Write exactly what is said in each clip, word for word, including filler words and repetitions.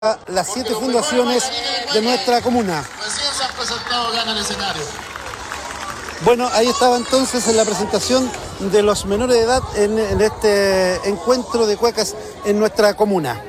las siete fundaciones de nuestra comuna. Recién se han presentado ya en el escenario. Bueno, ahí estaba entonces en la presentación de los menores de edad en, en este encuentro de cuecas en nuestra comuna.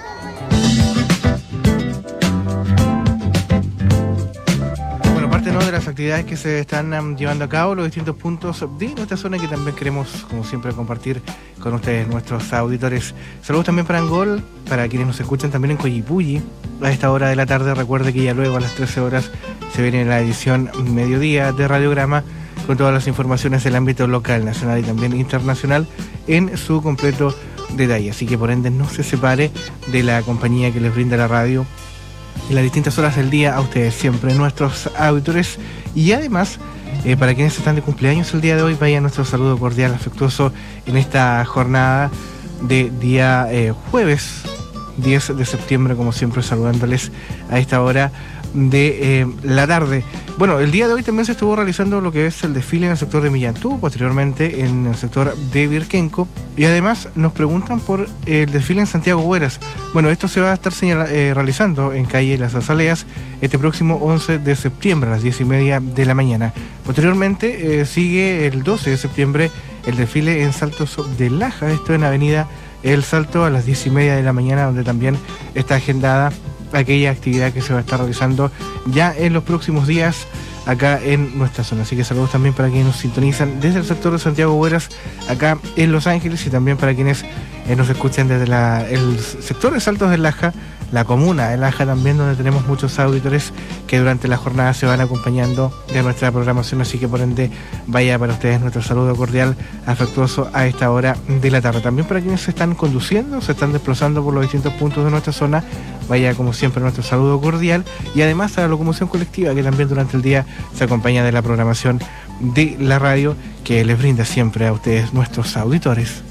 Parte ¿no? de las actividades que se están um, llevando a cabo, los distintos puntos de nuestra zona que también queremos, como siempre, compartir con ustedes, nuestros auditores. Saludos también para Angol, para quienes nos escuchan también en Coyipulli. A esta hora de la tarde, recuerde que ya luego a las trece horas se viene la edición mediodía de Radiograma con todas las informaciones del ámbito local, nacional y también internacional en su completo detalle. Así que por ende no se separe de la compañía que les brinda la radio en las distintas horas del día a ustedes siempre, nuestros auditores. Y además, eh, para quienes están de cumpleaños el día de hoy, vaya nuestro saludo cordial, afectuoso en esta jornada de día eh, jueves diez de septiembre, como siempre saludándoles a esta hora de eh, la tarde. Bueno, el día de hoy también se estuvo realizando lo que es el desfile en el sector de Millantú, posteriormente en el sector de Virquenco, y además nos preguntan por el desfile en Santiago Hueras. Bueno, esto se va a estar señala, eh, realizando en calle Las Azaleas este próximo once de septiembre a las diez y media de la mañana. Posteriormente eh, sigue el doce de septiembre el desfile en Saltos de Laja, esto en avenida El Salto a las diez y media de la mañana, donde también está agendada aquella actividad que se va a estar realizando ya en los próximos días acá en nuestra zona. Así que saludos también para quienes nos sintonizan desde el sector de Santiago Hueras acá en Los Ángeles, y también para quienes eh, nos escuchan desde la, el sector de Saltos del Laja, la comuna de Laja también, donde tenemos muchos auditores que durante la jornada se van acompañando de nuestra programación. Así que por ende vaya para ustedes nuestro saludo cordial, afectuoso a esta hora de la tarde. También para quienes se están conduciendo, se están desplazando por los distintos puntos de nuestra zona, vaya como siempre nuestro saludo cordial, y además a la locomoción colectiva que también durante el día se acompaña de la programación de la radio que les brinda siempre a ustedes nuestros auditores.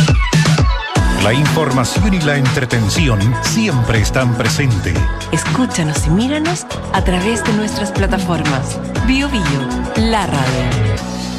La información y la entretención siempre están presentes. Escúchanos y míranos a través de nuestras plataformas. Bio Bio, la radio.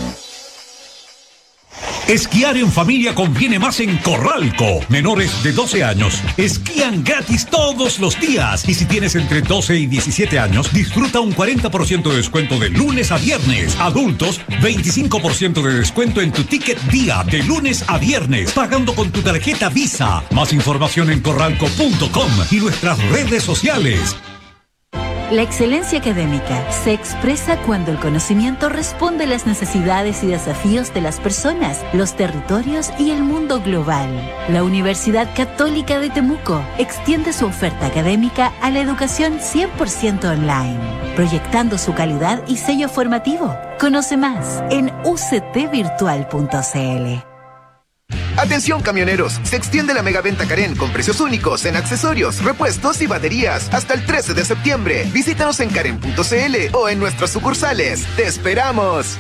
Esquiar en familia conviene más en Corralco. Menores de doce años esquían gratis todos los días. Y si tienes entre doce y diecisiete años, disfruta un cuarenta por ciento de descuento de lunes a viernes. Adultos, veinticinco por ciento de descuento en tu ticket día de lunes a viernes, pagando con tu tarjeta Visa. Más información en corralco punto com y nuestras redes sociales. La excelencia académica se expresa cuando el conocimiento responde a las necesidades y desafíos de las personas, los territorios y el mundo global. La Universidad Católica de Temuco extiende su oferta académica a la educación cien por ciento online, proyectando su calidad y sello formativo. Conoce más en u c t virtual punto c l. Atención camioneros, se extiende la megaventa Karen con precios únicos en accesorios, repuestos y baterías hasta el trece de septiembre. Visítanos en karen punto c l o en nuestras sucursales. ¡Te esperamos!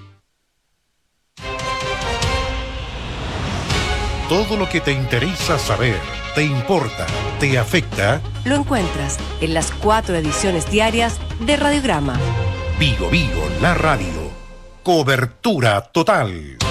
Todo lo que te interesa saber, te importa, te afecta, lo encuentras en las cuatro ediciones diarias de Radiograma. Vigo Vigo, la radio. Cobertura total.